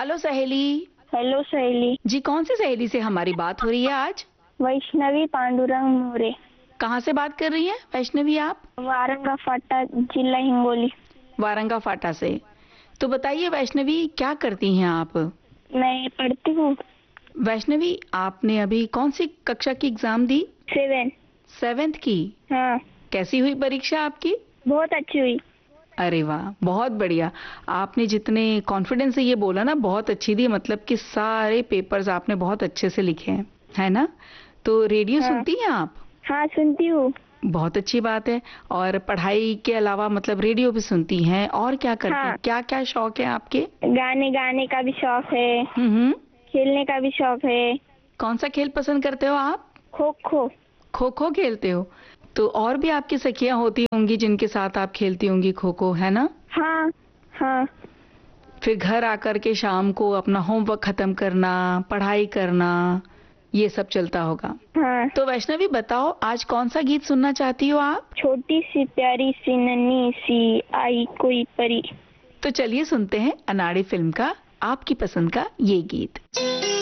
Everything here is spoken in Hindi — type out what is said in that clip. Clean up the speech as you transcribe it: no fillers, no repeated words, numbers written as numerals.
हेलो सहेली। हेलो सहेली। जी, कौन सी सहेली से हमारी बात हो रही है आज? वैष्णवी पांडुरंग मोरे। कहाँ से बात कर रही हैं वैष्णवी आप? वारंगा फाटा, जिला हिंगोली। वारंगा फाटा से। तो बताइए वैष्णवी, क्या करती हैं आप? मैं पढ़ती हूँ। वैष्णवी, आपने अभी कौन सी कक्षा की एग्जाम दी? 7। 7th की। हाँ। कैसी हुई परीक्षा आपकी? बहुत अच्छी हुई। अरे वाह, बहुत बढ़िया। आपने जितने कॉन्फिडेंस से ये बोला ना, बहुत अच्छी दी, मतलब कि सारे पेपर्स आपने बहुत अच्छे से लिखे हैं, है ना? तो रेडियो हाँ। सुनती हैं आप? हाँ, सुनती हूँ। बहुत अच्छी बात है। और पढ़ाई के अलावा मतलब रेडियो भी सुनती हैं, और क्या करती हैं? हाँ। क्या क्या शौक है आपके? गाने गाने का भी शौक है। हम्म। खेलने का भी शौक है। कौन सा खेल पसंद करते हो आप? खो खो। खो खो खेलते हो? तो और भी आपकी सखियां होती होंगी जिनके साथ आप खेलती होंगी खो खो, है ना? हाँ। हाँ। फिर घर आकर के शाम को अपना होमवर्क खत्म करना, पढ़ाई करना, ये सब चलता होगा। हाँ। तो वैष्णवी बताओ, आज कौन सा गीत सुनना चाहती हो आप? छोटी सी प्यारी सी नन्ही सी आई कोई परी। तो चलिए सुनते हैं अनाड़ी फिल्म का आपकी पसंद का ये गीत।